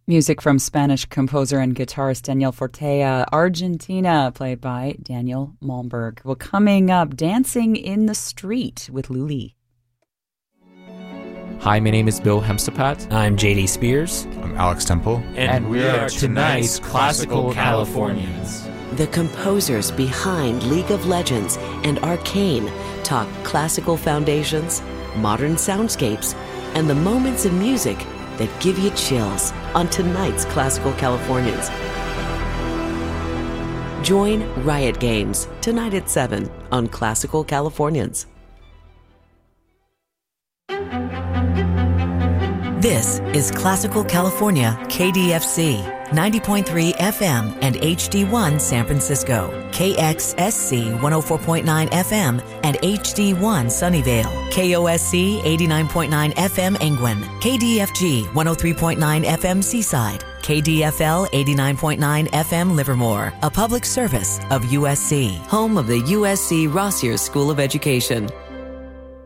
Music from Spanish composer and guitarist Daniel Fortea, Argentina, played by Daniel Malmberg. Well, coming up, Dancing in the Street with Luli. Hi, my name is Bill Hemstapat. I'm JD Spears. I'm Alex Temple. And we are tonight's Classical Californians. The composers behind League of Legends and Arcane talk classical foundations, modern soundscapes, and the moments in music that give you chills on tonight's Classical Californians. Join Riot Games tonight at 7 on Classical Californians. This is Classical California, KDFC, 90.3 FM and HD1 San Francisco, KXSC 104.9 FM and HD1 Sunnyvale, KOSC 89.9 FM Angwin, KDFG 103.9 FM Seaside, KDFL 89.9 FM Livermore, a public service of USC, Home of the USC Rossier School of Education.